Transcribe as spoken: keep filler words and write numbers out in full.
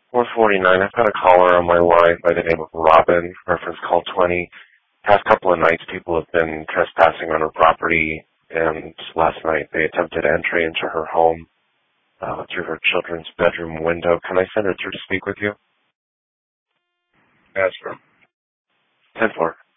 one forty-nine. I've got a caller on my line by the name of Robin, reference call twenty. Past couple of nights, people have been trespassing on her property, and last night they attempted entry into her home uh, through her children's bedroom window. Can I send her through to speak with you? Ask her. ten four.